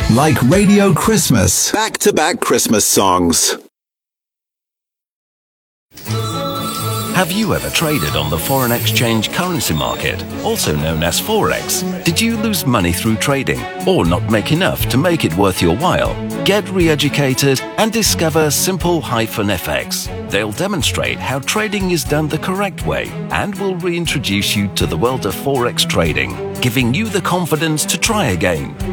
Like Radio Christmas. Back-to-back Christmas songs. Have you ever traded on the foreign exchange currency market, also known as Forex? Did you lose money through trading or not make enough to make it worth your while? Get re-educated and discover Simple-FX. They'll demonstrate how trading is done the correct way and will reintroduce you to the world of Forex trading, giving you the confidence to try again.